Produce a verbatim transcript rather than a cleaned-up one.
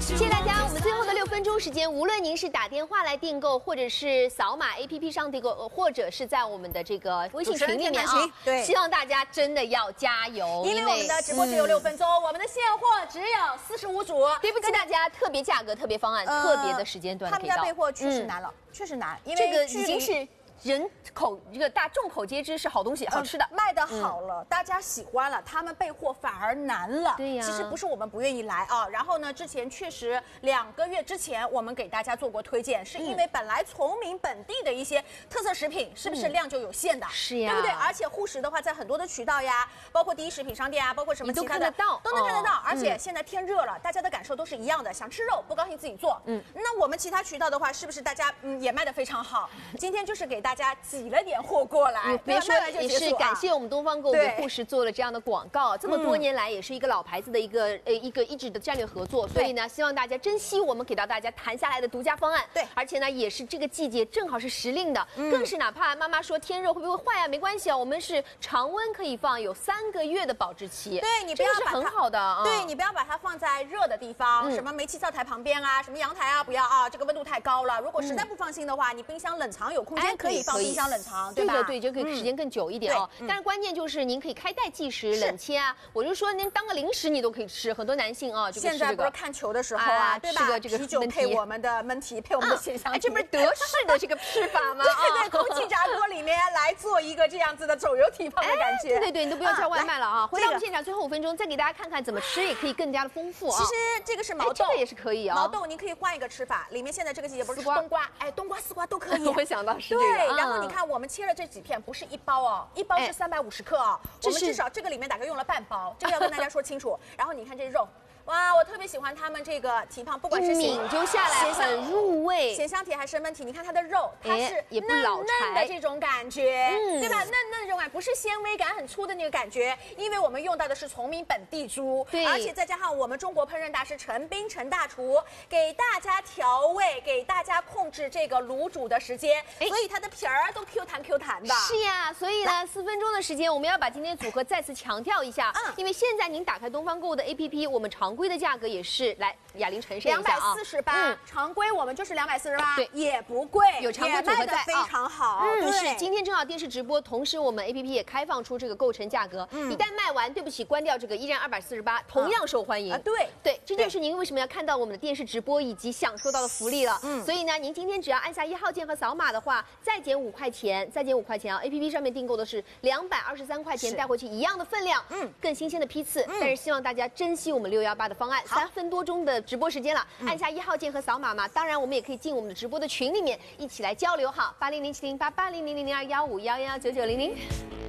谢谢大家，我们最后的六分钟时间，无论您是打电话来订购，或者是扫码 A P P 上订购，或者是在我们的这个微信群里面啊， 对， 希望大家真的要加油， 因为我们的直播只有六分钟，嗯、我们的现货只有四十五组。 对不起大家，特别价格、特别方案、呃、特别的时间段可以到。 他们家备货确实难了，嗯、确实难，因为这个已经是。人口这个大众口皆知是好东西，好吃的， 嗯、卖的好了，嗯、大家喜欢了，他们备货反而难了。 对呀， 其实不是我们不愿意来啊。然后呢，之前确实两个月之前我们给大家做过推荐，是因为本来崇明本地的一些特色食品是不是量就有限的？ 是呀， 对不对？而且护食的话，在很多的渠道呀，包括第一食品商店啊，包括什么其他的都看得到， 都能看得到。而且现在天热了，大家的感受都是一样的，想吃肉不高兴自己做。嗯，那我们其他渠道的话，是不是大家嗯也卖得非常好？今天就是给大家挤了点。点货过来， 别说也是感谢我们东方购给护食做了这样的广告，这么多年来也是一个老牌子的一个呃一个一直的战略合作，所以呢，希望大家珍惜我们给到大家谈下来的独家方案。 对， 而且呢，也是这个季节正好是时令的，更是哪怕妈妈说天热会不会坏啊，没关系啊，我们是常温可以放，有三个月的保质期。 对你不要是很好的， 对你不要把它放在热的地方，什么煤气灶台旁边啊，什么阳台啊，不要啊，这个温度太高了。如果实在不放心的话，你冰箱冷藏有空间可以放冰箱冷藏，对吧？ 对对，就可以。时间更久一点哦，但是关键就是您可以开袋计时、冷切啊。我就说您当个零食你都可以吃，很多男性啊， 现在不是看球的时候啊，对吧？ 这个啤酒配我们的焖蹄，配我们的咸香蹄， 这不是德式的这个吃法吗？ 对对，空气炸锅里面来做一个这样子的走油蹄膀的感觉。 对对对，你都不要叫外卖了啊！回到我们现场最后五分钟，再给大家看看怎么吃也可以更加的丰富啊。 其实这个是毛豆， 这个也是可以啊。 毛豆您可以换一个吃法，里面现在这个季节不是冬瓜，哎，冬瓜、丝瓜都可以。 我会想到是这个。 对，然后你看我们切了这几片，不是一包哦。一包是三百五十克啊，我们至少这个里面大概用了半包，这个要跟大家说清楚。然后你看这肉。哇，我特别喜欢他们这个蹄膀，不管是抿就下来很入味， 咸香蹄还是焖蹄，你看它的肉，它是也不老嫩的这种感觉，嗯，对吧？嫩嫩的这种感，不是纤维感很粗的那个感觉，因为我们用到的是崇明本地猪， 对， 而且再加上我们中国烹饪大师陈斌陈大厨给大家调味，给大家控制这个卤煮的时间，所以它的皮儿都 Q 弹 Q 弹的。 是呀，所以呢，四分钟的时间，我们要把今天组合再次强调一下，嗯，因为现在您打开东方购的 A P P， 我们常规的价格也是来哑铃呈现一下啊， 两百四十八，常规我们就是两百四十八，对，也不贵， 有常规组合在， 非常好。 嗯，是今天正好电视直播，同时我们 A P P 也开放出这个购成价格，一旦卖完，对不起，关掉这个依然二百四十八，同样受欢迎啊。对对，这就是您为什么要看到我们的电视直播以及享受到的福利了。嗯，所以呢，您今天只要按下一号键和扫码的话，再减五块钱，再减五块钱啊 ！A P P 上面订购的是两百二十三块钱，带回去一样的分量，嗯，更新鲜的批次。但是希望大家珍惜我们六幺八的方案，三分多钟的直播时间了，按下一号键和扫码嘛。当然，我们也可以进我们的直播的群里面一起来交流哈，八零零七零八八零零零零二幺五幺幺九九零零。